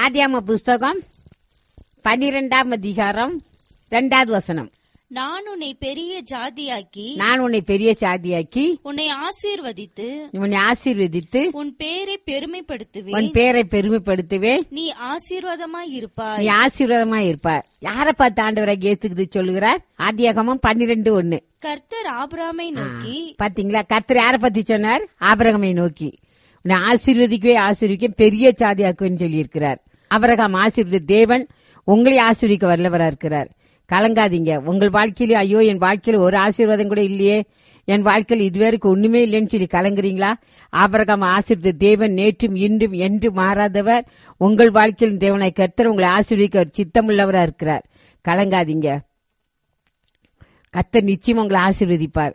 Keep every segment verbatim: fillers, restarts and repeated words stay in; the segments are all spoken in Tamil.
ஆதியாகம புஸ்தகம் பனிரெண்டாம் அதிகாரம் இரண்டாவது வசனம். நான் உன்னை பெரிய ஜாதியாக்கி நான் உன்னை பெரிய சாதியாக்கி உன்னை ஆசீர்வதித்து உன்னை ஆசீர்வதித்து உன் பேரை பெருமைப்படுத்துவேன். உன் பேரை பெருமைப்படுத்துவேன். நீ ஆசீர்வாதமாய் இருப்பாய். நீ ஆசீர்வாதமாய் இருப்பார். யாரை பார்த்து ஆண்டவராக இயேசுகிறிஸ்து சொல்லுகிறார்? ஆதியாகமம் பன்னிரண்டு ஒன்னு. கர்த்தர் ஆபிரகாமை நோக்கி, பாத்தீங்களா? கர்த்தர் யாரை பத்தி சொன்னார்? ஆபிரகாமை நோக்கி உன்னை ஆசீர்வதிக்கவே ஆசீர்வதிக்க பெரிய சாதியாக்குவேன்னு சொல்லி இருக்கிறார். ஆபிரகாம் ஆசீர்வதி தேவன் உங்களை ஆசீர்வதிக்க வல்லவரா இருக்கிறார். கலங்காதீங்க. உங்கள் வாழ்க்கையில ஐயோ என் வாழ்க்கையில ஒரு ஆசீர்வாதம் கூட இல்லையே, என் வாழ்க்கையில் இதுவரைக்கும் ஒண்ணுமே இல்லைன்னு சொல்லி கலங்குறீங்களா? ஆபிரகாம் ஆசீர்வதித்த தேவன் நேற்றும் இன்றும் என்று மாறாதவர். உங்கள் வாழ்க்கையில் தேவனாய் கர்த்தர் உங்களை ஆசீர்வதிக்க சித்தமுள்ளவரா இருக்கிறார். கலங்காதீங்க. கர்த்தர் நிச்சயம் உங்களை ஆசீர்வதிப்பார்.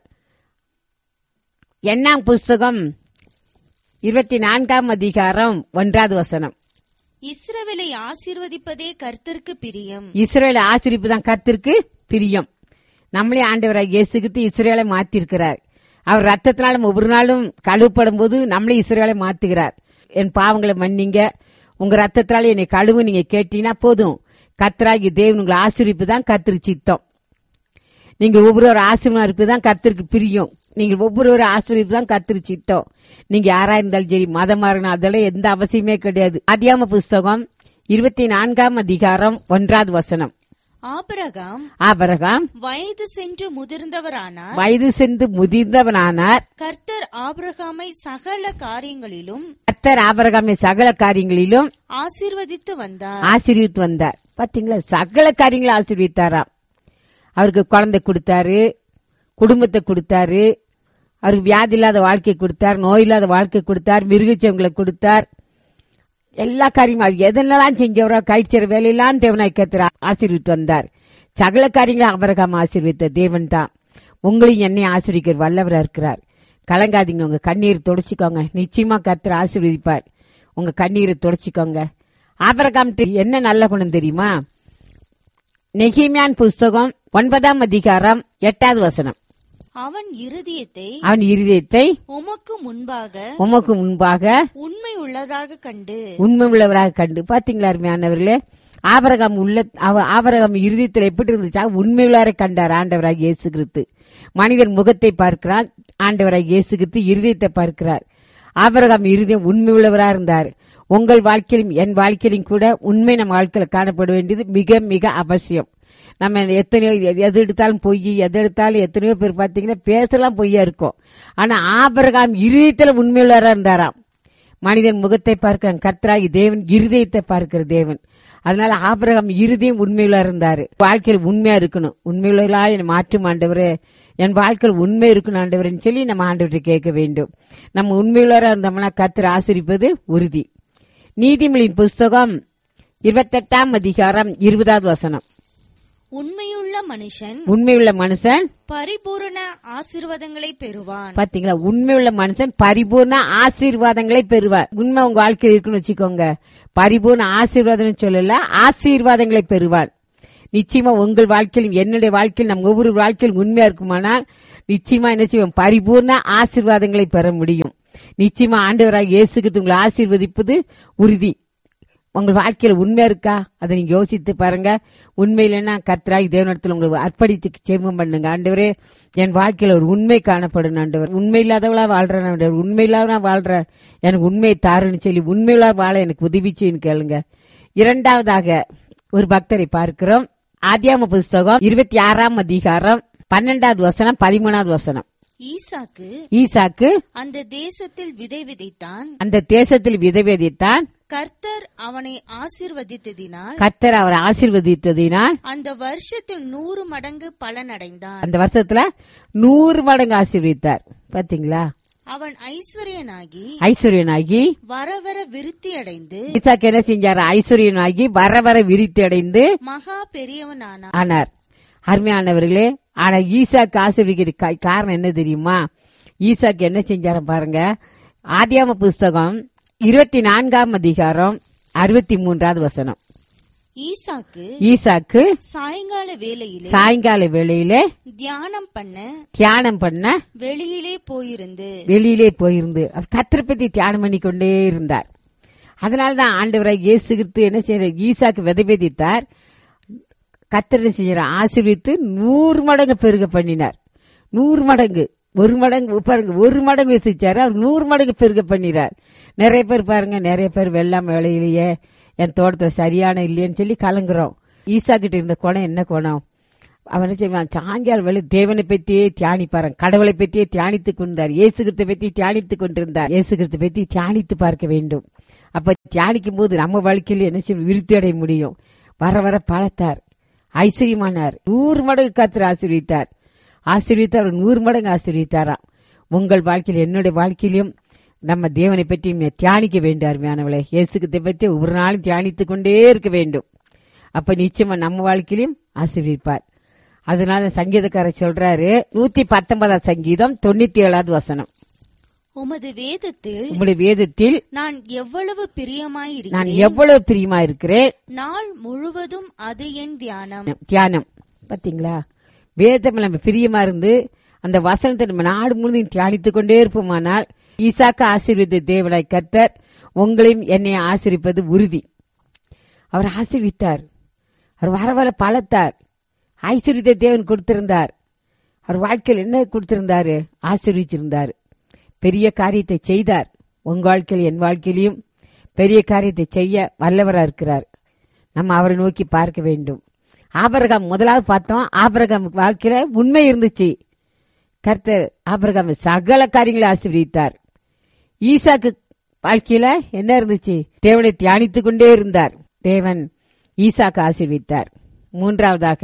எண்ணாம் புஸ்தகம் இருபத்தி நான்காம் அதிகாரம் ஒன்றாவது வசனம். இஸ்ரவேலை ஆசீர்வதிப்பதே கர்த்தருக்கு பிரியம். இஸ்ரவேலை ஆசீர்வதிப்பு தான் கர்த்தருக்கு பிரியம். நம்மளே ஆண்டவராக இயேசுகிட்டு இஸ்ரவேலை மாத்திருக்கிறார். அவர் ரத்தத்தினால ஒவ்வொரு நாளும் கழுவப்படும் போது நம்மளே இஸ்ரவேலை மாத்துகிறார். என் பாவங்களை மன்னிங்க, உங்க ரத்தத்தினால என்னை கழுவு நீங்க கேட்டீங்கன்னா போதும். கர்த்தராகி தேவன் உங்களை ஆசீர்வதிப்பு தான் கர்த்தருக்கு சித்தம். நீங்கள் ஒவ்வொரு ஆசீர்வாதம் தான் கர்த்தருக்கு பிரியும். நீங்கள் ஒவ்வொரு ஆசீர்வாதம் தான் கர்த்தருக்கு சித்தம். நீங்க யாரா இருந்தாலும் சரி, மதம் மாறணும், அதெல்லாம் எந்த அவசியமே கிடையாது. ஆதியாகம புஸ்தகம் இருபத்தி நான்காம் அதிகாரம் ஒன்றாவது வசனம். ஆபிரகாம் ஆபிரகாம் வயது சென்று முதிர்ந்தவரானார். வயது சென்று முதிர்ந்தவனானார். கர்த்தர் ஆபிரகாமை சகல காரியங்களிலும் கர்த்தர் ஆபிரகாமை சகல காரியங்களிலும் ஆசீர்வதித்து வந்தார். ஆசீர்வித்து வந்தார். பாத்தீங்களா? சகல காரியங்களும் ஆசீர்வித்தாராம். அவருக்கு குழந்தை கொடுத்தாரு, குடும்பத்தை கொடுத்தாரு, அவருக்கு வியாதி இல்லாத வாழ்க்கை கொடுத்தார், நோய் இல்லாத வாழ்க்கை கொடுத்தார், மிருகச்சவங்களை கொடுத்தார். எல்லா காரியமும் அவர் எதெல்லாம் செஞ்சவரோ கைச்சேர வேலையெல்லாம் தேவனாய் கர்த்தர் ஆசீர்வித்து வந்தார். சகல காரியங்களும் ஆபிரகாம் ஆசீர்வித்த தேவன் தான் உங்களையும் என்னை ஆசீர்விக்கிற வல்லவரா இருக்கிறார். கலங்காதீங்க. உங்க கண்ணீரை தொடச்சிக்கோங்க. நிச்சயமா கர்த்தர் ஆசீர்வதிப்பார். உங்க கண்ணீரை தொடச்சிக்கோங்க. ஆபிரகாம் என்ன நல்ல குணம் தெரியுமா? நெகேமியான் புஸ்தகம் ஒன்பதாம் அதிகாரம் எட்டாவது வசனம். அவன் இருதயத்தை அவன் இருதயத்தை உமக்கு முன்பாக உமக்கு முன்பாக உண்மை உள்ளதாக கண்டு உண்மை உள்ளவராக கண்டு. பாத்தீங்களா அருமையானவர்களே? ஆபிரகாம் உள்ள ஆபிரகாம் இருதயத்தில் எப்படி இருந்துச்சா? உண்மையுள்ளாரை கண்டார் ஆண்டவராக இயேசு கிறிஸ்து. மனிதன் முகத்தை பார்க்கிறான், ஆண்டவராக இயேசு கிறிஸ்து இருதயத்தை பார்க்கிறார். ஆபிரகாம் இருதயம் உண்மை உள்ளவரா இருந்தார். உங்கள் வாழ்க்கையிலும் என் வாழ்க்கையிலும் கூட உண்மை நம்ம வாழ்க்கையில காணப்பட வேண்டியது மிக மிக அவசியம். நம்ம எத்தனையோ எது எடுத்தாலும் பொய், எது எடுத்தாலும் எத்தனையோ பேர் பாத்தீங்கன்னா பேசலாம் பொய்யா இருக்கும். ஆனா ஆபிரகாம் இருதயத்துல உண்மையுள்ளவரா இருந்தாராம். மனிதன் முகத்தை பார்க்க கர்த்தராகி தேவன் இருதயத்தை பார்க்கிற தேவன். அதனால ஆபிரகாம் இருதயம் உண்மையுள்ளா இருந்தாரு. வாழ்க்கையில் உண்மையா இருக்கணும். உண்மையுள்ளா என்னை மாற்றும் ஆண்டவரே, என் வாழ்க்கையில் உண்மை இருக்கணும் ஆண்டவரேன்னு சொல்லி நம்ம ஆண்டவரை கேட்க வேண்டும். நம்ம உண்மையுள்ளவரா இருந்தோம்னா கர்த்தர் ஆசீர்வதிப்பது உறுதி. நீதிமொழியின் புஸ்தகம் இருபத்தி எட்டாம் அதிகாரம் இருபதாவது வசனம். உண்மையுள்ள மனுஷன் உண்மையுள்ள மனுஷன் பரிபூரண ஆசீர்வாதங்களை பெறுவான். பாத்தீங்களா? உண்மையுள்ள மனுஷன் பரிபூர்ண ஆசீர்வாதங்களை பெறுவார். உண்மை உங்க வாழ்க்கையில் இருக்குன்னு வச்சுக்கோங்க. பரிபூர்ண ஆசீர்வாதம் சொல்லல, ஆசீர்வாதங்களை பெறுவார். நிச்சயமா உங்கள் வாழ்க்கையிலும் என்னுடைய வாழ்க்கையில் நம் ஒவ்வொரு வாழ்க்கையில் உண்மையா இருக்குமானால் நிச்சயமா என்ன செய்வோம்? பரிபூர்ண ஆசீர்வாதங்களை பெற முடியும். நிச்சயமா ஆண்டவராக இயேசுக்கு உங்களை ஆசீர்வதிப்பது உறுதி. உங்கள் வாழ்க்கையில உண்மையா இருக்கா? அதை நீங்க யோசித்து பாருங்க. உண்மையிலன்னா கர்த்தராகி தேவனிடத்தில் உங்களுக்கு அர்ப்பணித்து ஜெபம் பண்ணுங்க. ஆண்டவரே, என் வாழ்க்கையில ஒரு உண்மை காணப்படும் ஆண்டவர். உண்மை இல்லாதவளா வாழ்றேன் ஆண்டவர், உண்மை இல்லாத வாழ்றேன், எனக்கு உண்மையை தாருன்னு சொல்லி உண்மையில்லா வாழ எனக்கு உதவிச்சுன்னு கேளுங்க. இரண்டாவதாக ஒரு பக்தரை பார்க்கிறோம். ஆதியாகம புஸ்தகம் இருபத்தி ஆறாம் அதிகாரம் பன்னெண்டாவது வசனம் பதிமூணாவது வசனம். ஈசாக்கு ஈசாக்கு அந்த தேசத்தில் விதை விதைத்தான். அந்த தேசத்தில் விதை விதைத்தான். கர்த்தர் அவனை ஆசீர்வதித்ததினால் கர்த்தர் அவரை ஆசீர்வதித்ததினால் அந்த வருஷத்தில் நூறு மடங்கு பலனடைந்தான். அந்த வருஷத்துல நூறு மடங்கு ஆசீர்வதித்தார். பாத்தீங்களா? அவன் ஐஸ்வர்யனாகி ஐஸ்வர்யனாகி வர வர விருத்தி அடைந்து ஈசாக்கு என்ன செஞ்சார்? ஐஸ்வர்யனாகி வர வர விருத்தி அடைந்து மகா பெரியவனானார் ஆனார். அருமையானவர்களே, ஆனா ஈசாக்கு ஆசீர்வதிக்கிற காரணம் என்ன தெரியுமா? ஈசாக்கு என்ன செஞ்சார பாருங்க. ஆதியாகம புஸ்தகம் இருபத்தி நான்காம் அதிகாரம் அறுபத்தி மூன்றாவது வசனம். ஈசாக்கு ஈசாக்கு சாயங்கால வேளையிலே சாயங்கால வேளையிலே தியானம் பண்ண தியானம் பண்ண வெளியிலே போயிருந்து வெளியிலே போயிருந்து கர்த்தரை பத்தி தியானம் பண்ணி கொண்டே இருந்தார். அதனாலதான் ஆண்டவராய் இயேசு கிறிஸ்து என்ன செய்யற, ஈசாக்கு விதை விதைத்தார். கர்த்தர் செய்யற ஆசீர்வித்து நூறு மடங்கு பெருக பண்ணினார். நூறு மடங்கு ஒரு மடங்கு பாருங்க, ஒரு மடங்கு வசிச்சாரு, அவர் நூறு மடங்கு பெருக பண்ணினார். நிறைய பேர் பாருங்க, நிறைய பேர் வெள்ளாம வேலையிலேயே என் தோட்டத்தை சரியான இல்லையன்னு சொல்லி கலங்குறோம். ஈசா கிட்ட இருந்த குணம் என்ன குணம்? அவன் என்ன செய்வான், சாயங்கால வேலை தேவனை பற்றியே தியானிப்பாரு, கடவுளை பற்றியே தியானித்து கொண்டார், இயேசு கிறிஸ்துவை பற்றி தியானித்து கொண்டிருந்தார். இயேசு கிறிஸ்துவை பற்றி தியானித்து பார்க்க வேண்டும். அப்ப தியானிக்கும் போது நம்ம வாழ்க்கையில் என்ன செய்ய, விருத்தி அடைய முடியும். வர வர பலத்தார், ஐஸ்வர்யமானார், நூறு மடங்கு கர்த்தர் ஆசீர்வதித்தார். ஆசீர்வதித்தார், நூறு மடங்கு ஆசீர்வதித்தாராம். உங்கள் வாழ்க்கையில், என்னுடைய வாழ்க்கையிலும் நம்ம தேவனை பற்றி தியானிக்க வேண்டும். அருமையானவளே, இயேசுகிட்ட பற்றி ஒவ்வொரு நாளும் தியானித்துக் கொண்டே இருக்க வேண்டும். அப்ப நிச்சயமா நம்ம வாழ்க்கையிலும் ஆசீர்வதிப்பார். அதனால சங்கீதக்காரர் சொல்றாரு, நூத்தி பத்தொன்பதாம் சங்கீதம் தொண்ணூத்தி ஏழாவது வசனம், உமது வேதத்தில் உங்களுடைய வேதத்தில் நான் எவ்வளவு பிரியமாயிருக்கிறேன், நான் எவ்வளவு பிரியமா இருக்கிறேன், நாள் முழுவதும் அது என் தியானம். தியானம் பாத்தீங்களா, வேதம் நம்ம பிரியமா இருந்து அந்த வசனத்தை நம்ம நாடு முழுவதும் தியானித்துக் கொண்டே இருப்போமானால், ஈசாக்கு ஆசீர்வதித்த தேவனாய் கர்த்தர் உங்களையும் என்னை ஆசீர்வதிப்பது உறுதி. அவர் ஆசீர்வித்தார், அவர் வர வர பலத்தார், ஆசீர்வதித்த தேவன் கொடுத்திருந்தார். அவர் வாழ்க்கையில் என்ன கொடுத்திருந்தாரு, ஆசீர்வதிச்சிருந்தார், பெரிய காரியத்தை செய்தார். உங்க வாழ்க்கையில் என் வாழ்க்கையிலும் பெரிய காரியத்தை செய்ய வல்லவரா இருக்கிறார். நம்ம அவரை நோக்கி பார்க்க வேண்டும். ஆபிரகாம் முதலாவது பார்த்தோம், ஆபிரகாம் வாழ்க்கையில உண்மை இருந்துச்சு. கர்த்தர் ஆபிரகாம் சகல காரியங்களை ஆசீர்வதித்தார். ஈசாக்கு வாழ்க்கையில என்ன இருந்துச்சு, தேவனை தியானித்துக் கொண்டே இருந்தார். தேவன் ஈசாக்கு ஆசீர்வதித்தார். மூன்றாவதாக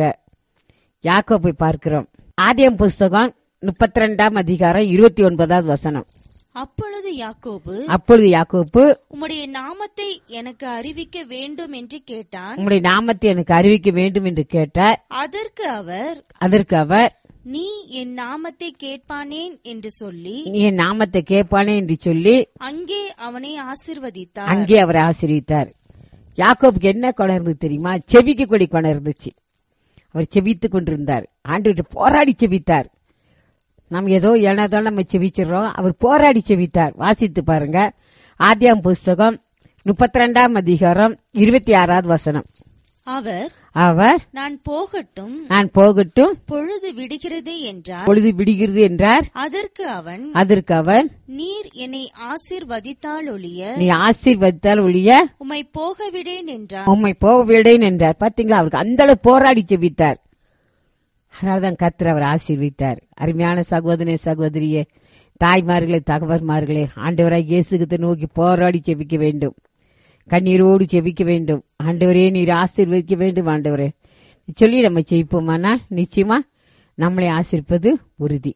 யாக்கோபை பார்க்கிறோம். ஆதியாகமம் புஸ்தகம் முப்பத்தி ரெண்டாம் அதிகாரம் இருபத்தி ஒன்பதாவது வசனம். அப்பொழுது யாக்கோபு அப்பொழுது யாக்கோபு உம்முடைய நாமத்தை எனக்கு அறிவிக்க வேண்டும் என்று கேட்டான். உம்முடைய நாமத்தை எனக்கு அறிவிக்க வேண்டும் என்று கேட்டார். அதற்கு அவர் அதற்கு அவர் நீ என் நாமத்தை கேட்பானேன் என்று சொல்லி நீ என் நாமத்தை கேட்பானே என்று சொல்லி அங்கே அவனை ஆசீர்வதித்தார். அங்கே அவரை ஆசீர்வதித்தார். யாக்கோபுக்கு என்ன குணம் இருந்தது தெரியுமா, செவிக்க கூடிய குணம் இருந்துச்சு. அவர் செபித்துக் கொண்டிருந்தார், ஆண்டவர்கிட்ட போராடி செபித்தார். நம்ம ஏதோ ஏனதான் நம்ம செபிச்சிடறோம், அவர் போராடி செபித்தார். வாசித்து பாருங்க, ஆதியாகமம் புஸ்தகம் முப்பத்தி ரெண்டாம் அதிகாரம் இருபத்தி ஆறாவது வசனம். அவர் அவர் நான் போகட்டும் நான் போகட்டும் பொழுது விடுகிறது என்றார். பொழுது விடுகிறது என்றார். அதற்கு அவன் அதற்கு அவன் நீர் என்னை ஆசீர்வதித்தால் ஒழிய நீ ஆசீர்வதித்தால் ஒழிய உம்மை போக விடேன் என்றார். உம்மை போக விடேன் என்றார். பாத்தீங்களா, அவருக்கு அந்த அளவு போராடி செபித்தார். அதனால்தான் கர்த்தர் அவர் ஆசீர்வதித்தார். அருமையான சகோதரனே சகோதரியே, தாய்மார்களே தகவல்மார்களே, ஆண்டவராய் இயேசுகிட்ட நோக்கி போராடி செபிக்க வேண்டும், கண்ணீரோடு செபிக்க வேண்டும். ஆண்டவரே நீர் ஆசீர்வதிக்க வேண்டும் ஆண்டவரே சொல்லி நம்ம ஜெயிப்போமானால் நிச்சயமா நம்மளை ஆசீர்ப்பது உறுதி.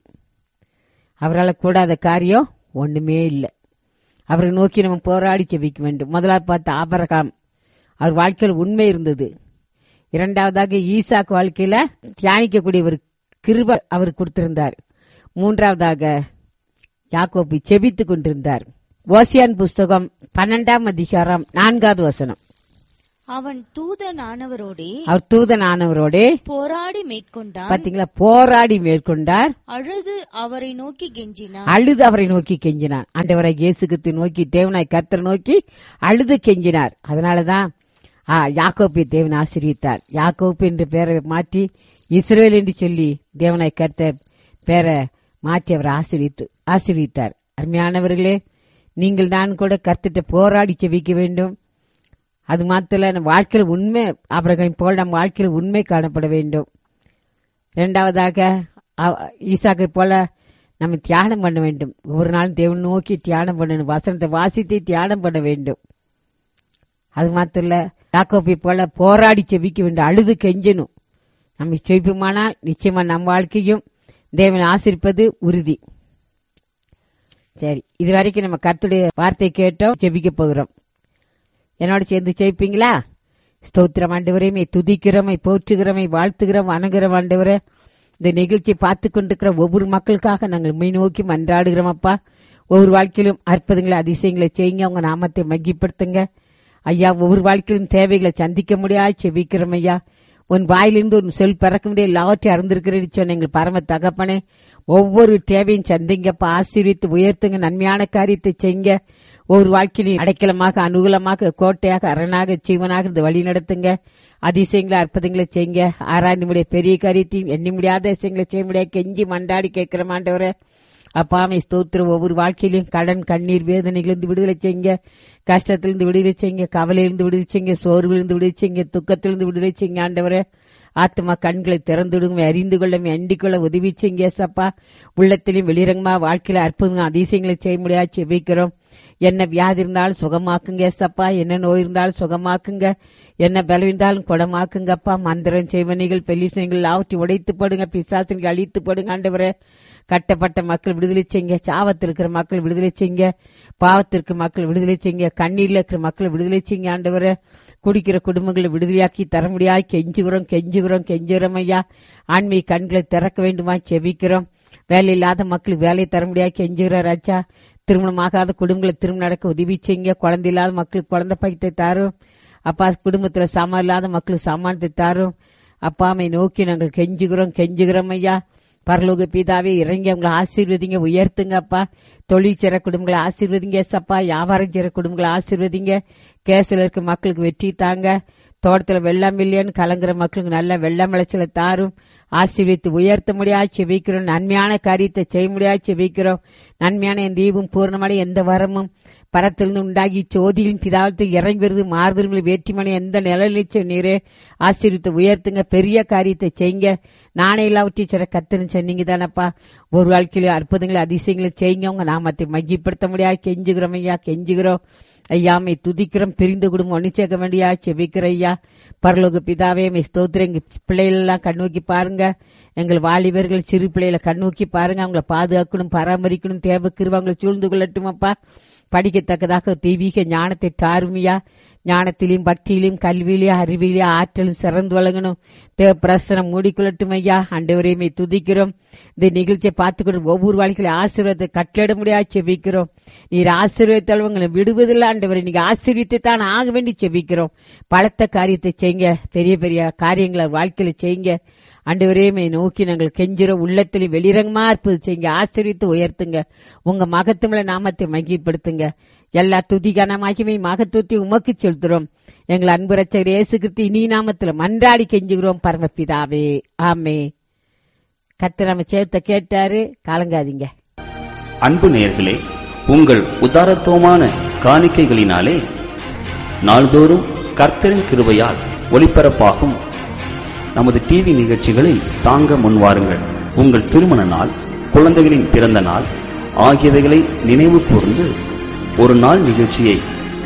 அவரால் கூடாத காரியம் ஒண்ணுமே இல்லை. அவரை நோக்கி நம்ம போராடி செபிக்க வேண்டும். முதலாவது பார்த்த ஆபிரகாம், அவர் வாழ்க்கையில் உண்மை இருந்தது. இரண்டாவதாக ஈசாக்கு வாழ்க்கையில தியானிக்கக்கூடிய ஒரு கிருபை அவர் கொடுத்திருந்தார். மூன்றாவதாக யாக்கோபு செபித்துக் கொண்டிருந்தார். ஓசியான் புஸ்தகம் பன்னெண்டாம் அதிகாரம் நான்காவது வசனம். அவன் தூதனானவரோடே அவர் தூதனானவரோடே போராடி மேற்கொண்டான். பாத்தீங்களா, போராடி மேற்கொண்டார். அழுது அவரை நோக்கி கெஞ்சினான். அழுது அவரை நோக்கி கெஞ்சினார். ஆண்டவரை இயேசு கிறிஸ்து நோக்கி, தேவனாய் கர்த்தர் நோக்கி அழுது கெஞ்சினார். அதனாலதான் யாக்கோபை தேவன் ஆசீர்வதித்தார். யாக்கோபு என்று பெயரை மாற்றி இஸ்ரவேல் என்று சொல்லி தேவனாய் கர்த்தர் பெயரை மாற்றி அவர் ஆசீர்வித்து ஆசீர்வித்தார். அருமையானவர்களே, நீங்கள் நான் கூட கர்த்தர்ட்ட போராடி செபிக்க வேண்டும். அது மாத்திர நம்ம வாழ்க்கையில் உண்மை, ஆபிரகாம் போல் நம்ம வாழ்க்கையில் உண்மை காணப்பட வேண்டும். இரண்டாவதாக ஈசாக்கை போல நம்ம தியானம் பண்ண வேண்டும். ஒவ்வொரு நாளும் தேவன் நோக்கி தியானம் பண்ணணும், வசனத்தை வாசித்து தியானம் பண்ண வேண்டும். அது மாத்திர யாக்கோபை போல போராடி செபிக்க வேண்டும், அழுது கெஞ்சணும். நம்ம செபிப்போமானால் நிச்சயமா நம் வாழ்க்கையும் தேவன் ஆசீர்ப்பது உறுதி. சரி, இது வரைக்கும் நம்ம கர்த்தருடைய வார்த்தை கேட்டோம், செபிக்க போகிறோம். என்னோட சேர்ந்து ஜெயிப்பீங்களா? ஸ்தோத்திரம் ஆண்டவரே, துதிக்கிறோமை, போற்றுகிறோமை, வாழ்த்துகிறோம், வணங்குகிறோம் ஆண்டவரே. இந்த நிகழ்ச்சியை பார்த்து கொண்டிருக்கிற ஒவ்வொரு மக்களுக்காக நாங்கள் மெய் நோக்கி மன்றாடுகிறோம் அப்பா. ஒவ்வொரு வாழ்க்கையிலும் அற்புதங்களை அதிசயங்களை செய்யுங்க, உங்க நாமத்தை மகிப்படுத்துங்க ஐயா. ஒவ்வொரு வாழ்க்கையிலும் தேவைகளை சந்திக்க முடியாது செபிக்கிறோம் ஐயா. உன் வாயிலிருந்து ஒரு சொல் பிறக்க முடியாது, எல்லாவற்றையும் அறிந்திருக்கிறேன்னு சொன்ன எங்கள் பரம தகப்பனே, ஒவ்வொரு தேவையும் சந்திங்கப்பா. ஆசீர்வித்து உயர்த்துங்க, நன்மையான காரியத்தை செய்யுங்க. ஒரு வாழ்க்கையிலும் அடைக்கலமாக, அனுகூலமாக, கோட்டையாக, அரணாக, ஜீவனாக இருந்து வழி நடத்துங்க. அதிசயங்களை, அற்புதங்களை செய்யுங்க. ஆராய்ந்து முடிய பெரிய காரியத்தையும் எண்ணி முடியாத விஷயங்களை செய்ய முடியாது கெஞ்சி மண்டாடி கேட்கிற ஆண்டவரே. அப்பாமை ஸ்தோத்திரம். ஒவ்வொரு வாழ்க்கையிலும் கடன், கண்ணீர், வேதனைகளிலிருந்து விடுதலை செய்யுங்க. கஷ்டத்திலிருந்து விடுதலை செய்யுங்க. கவலையிலிருந்து விடுதலை செய்யுங்க. சோர்விலிருந்து விடுதலை செய்யுங்க. துக்கத்திலிருந்து விடுதலை செய்யுங்க ஆண்டவரே. ஆத்மா கண்களை திறந்துடுங்க. அறிந்து கொள்ள, அண்டிக் கொள்ள உதவி செய்யுங்க சப்பா. உள்ளத்திலும் வெளிரங்கமா வாழ்க்கையில அற்புதம் அதிசயங்களை செய்ய முடியாது செபிக்கிறோம். என்ன வியாதி இருந்தாலும் சுகமாக்குங்க சப்பா. என்ன நோய் இருந்தாலும் சுகமாக்குங்க. என்ன பலம் இருந்தாலும் குணமாக்குங்கப்பா. மந்திரம், செய்வனைகள், பெலிசனைகள் ஆவற்றி உடைத்து போடுங்க. பிசாசுகள் அழித்து போடுங்க ஆண்டவரே. கட்டப்பட்ட மக்கள் விடுதலை செய்யுங்க. சாவத்தில் இருக்கிற மக்கள் விடுதலை செய்யுங்க. பாவத்திற்கு மக்கள் விடுதலை செய்யுங்க. கண்ணீர்ல இருக்கிற மக்கள் விடுதலை செய்யுங்க ஆண்டவரே. குடிக்கிற குடும்பங்களை விடுதலையாக்கி தர முடியாது கெஞ்சுகிறோம், கெஞ்சுகிறோம், கெஞ்சுகிறோம் ஐயா. ஆன்மீக கண்களை திறக்க வேண்டுமா செபிக்கிறோம். வேலை இல்லாத மக்களுக்கு வேலை தர முடியாது கெஞ்சுகிறார் ராஜா. திருமணமாகாத குடும்பங்களை திருமணம் நடக்க உதவி செய்யுங்க. குழந்தை இல்லாத மக்களுக்கு குழந்தை பாக்கியத்தை தாரும் அப்பா. குடும்பத்துல சாமான் இல்லாத மக்களுக்கு சாமானத்தை தாரும் அப்பாமை நோக்கி நாங்கள் கெஞ்சுகிறோம், கெஞ்சுகிறோம் ஐயா. பரலோக பிதாவே இறங்கி அவங்களை ஆசீர்வதிங்க, உயர்த்துங்க அப்பா. தொழில் செய்ற குடும்பங்களை ஆசீர்வதிங்க சப்பா. வியாபாரம் செய்ற குடும்பங்களை ஆசீர்வதிங்க. கேஸ்ல இருக்க மக்களுக்கு வெற்றி தாங்க. தோட்டத்துல வெள்ளம் இல்லையான்னு கலங்குற மக்களுக்கு நல்ல வெள்ளம் விளைச்சலை தாரும். ஆசீர்வித்து உயர்த்த முடியாது செபிக்கிறோம். நன்மையான காரியத்தை செய்ய முடியாது செபிக்கிறோம். நன்மையான என் தீபம் பூர்ணமான எந்த வரமும் பரத்திலிருந்து உண்டாகி சோதியின் பிதாவத்தில் இறங்கி வருது. மாறுதல்களை வேற்றுமணி எந்த நிலையில நீரே ஆசீர்வித்து உயர்த்துங்க. பெரிய காரியத்தை செய்யுங்க. நானே எல்லாவற்றை சிற கத்துன்னு சொன்னீங்க தானப்பா. ஒரு வாழ்க்கையில அற்புதங்களை அதிசயங்களை செய்யுங்க. உங்க நாமத்தை மகிப்படுத்த முடியாது கெஞ்சுகிறோம் ஐயா, கெஞ்சுகிறோம் ஐயாமை துதிக்கிறோம். பிரிந்து குடும்பம் ஒண்ணு சேர்க்க வேண்டியா செபிக்கிற ஐயா. பரலோக பிதாவே மை ஸ்தோத்திரம். எங்க பிள்ளைகள் எல்லாம் கண்ணோக்கி பாருங்க. எங்கள் வாலிபர்கள் சிறு பிள்ளைகளை கண்ணோக்கி பாருங்க. அவங்களை பாதுகாக்கணும், பராமரிக்கணும். தேவ கிருபை அவங்களை சூழ்ந்து கொள்ளட்டும் அப்பா. படிக்கத்தக்கதாக தெய்வீக ஞானத்தை தாருமையா. ஞானத்திலையும் பக்தியிலையும் கல்வியிலையும் அறிவிலையும் ஆற்றலும் சிறந்து வழங்கணும். தேவ பிரசனம் மூடிக்கொள்ளட்டும் ஐயா. ஆண்டவரையுமே துதிக்கிறோம். இந்த நிகழ்ச்சியை பார்த்துக்கொண்டு ஒவ்வொரு வாழ்க்கையில ஆசீர்வாதத்தை கட்டளிட முடியாது செபிக்கிறோம். நீர் ஆசீர்வதித்தால் உங்களை விடுவதில்லை ஆண்டவரை. நீங்க ஆசீர்வித்து தான் ஆக வேண்டி செபிக்கிறோம். பலத்த காரியத்தை செய்யுங்க. பெரிய பெரிய காரியங்களை வாழ்க்கையில செய்யுங்க ஆண்டவரையுமே நோக்கி நாங்கள் கெஞ்சுறோம். உள்ளத்திலே வெளிரங்கமா இருப்பது செய்யுங்க. ஆசீர்வித்து உயர்த்துங்க. உங்க மகத்துவ நாமத்தை மகிப்படுத்துங்க. எல்லா துதிகான மகிமை மகத்துவத்தை உமக்கு செலுத்துறோம். எங்கள் அன்பு ரட்சகர் இயேசு கிறிஸ்து இனி நாமத்துல மன்றாடி கெஞ்சுகிறோம் பரமபிதாவே, ஆமே. கர்த்தர் நம்ம சேவத்தை கேட்டாரு, கலங்காதீங்க. அன்பு நேயர்களே, உங்கள் உதாரத்துவமான காணிக்கைகளினாலே நாள்தோறும் கர்த்தரின் கிருபையால் ஒளிபரப்பாகும் நமது டிவி நிகழ்ச்சிகளை தாங்க முன்வாருங்கள். உங்கள் திருமண நாள், குழந்தைகளின் பிறந்த நாள் ஆகியவைகளை நினைவு கூர்ந்து ஒரு நாள் நிகழ்ச்சியை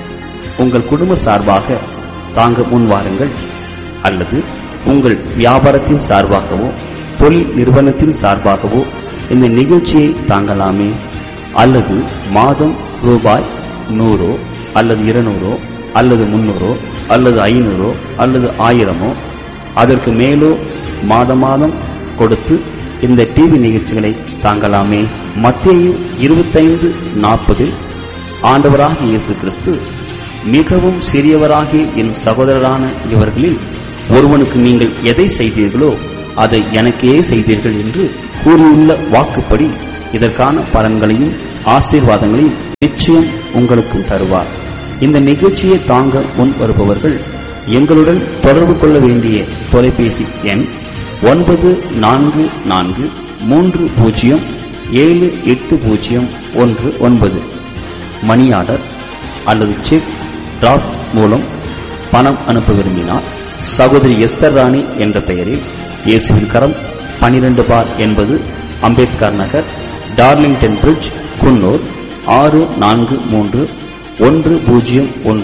உங்கள் குடும்ப சார்பாக தாங்க முன்வாருங்கள். அல்லது உங்கள் வியாபாரத்தின் சார்பாகவோ தொழில் நிறுவனத்தின் சார்பாகவோ இந்த நிகழ்ச்சியை தாங்கலாமே. அல்லது மாதம் ரூபாய் நூறோ அல்லது இருநூறோ அல்லது முன்னூறோ அல்லது ஐநூறோ அல்லது ஆயிரமோ அதற்கு மேலோ மாத மாதம் கொடுத்து இந்த டிவி நிகழ்ச்சிகளை தாங்கலாமே. மத்தேயு இருபத்தைந்து நாற்பதில் ஆண்டவராகிய இயேசு கிறிஸ்து, மிகவும் சிறியவராகிய என் சகோதரரான இவர்களில் ஒருவனுக்கு நீங்கள் எதை செய்தீர்களோ அதை எனக்கே செய்தீர்கள் என்று கூறியுள்ள வாக்குப்படி இதற்கான பலன்களையும் ஆசீர்வாதங்களையும் நிச்சயம் உங்களுக்கும் தருவார். இந்த நிகழ்ச்சியை தாங்க முன் வருபவர்கள் எங்களுடன் தொடர்பு கொள்ள வேண்டிய தொலைபேசி எண் ஒன்பது நான்கு நான்கு மூன்று பூஜ்ஜியம் ஏழு எட்டு பூஜ்ஜியம் ஒன்று ஒன்பது. மணி ஆர்டர் அல்லது செக் டிராப் மூலம் பணம் அனுப்ப விரும்பினார் சகோதரி எஸ்தர் ராணி என்ற பெயரில் இயேசுவின் கரம் பனிரெண்டு பார் என்பது அம்பேத்கர் நகர், டார்லிங்டன் பிரிட்ஜ், குன்னூர் ஆறு நான்கு மூன்று ஒன்று பூஜ்ஜியம் ஒன்று